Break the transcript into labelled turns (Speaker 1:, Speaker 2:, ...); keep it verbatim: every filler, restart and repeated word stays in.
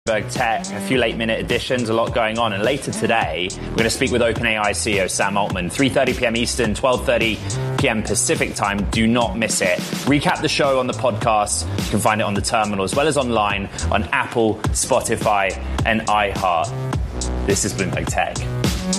Speaker 1: Bloomberg Tech, a few late-minute additions, a lot going on. And later today, we're going to speak with OpenAI C E O Sam Altman. three thirty p.m. Eastern, twelve thirty p.m. Pacific time. Do not miss it. Recap the show on the podcast. You can find it on the terminal as well as online on Apple, Spotify, and iHeart. This is Bloomberg Tech.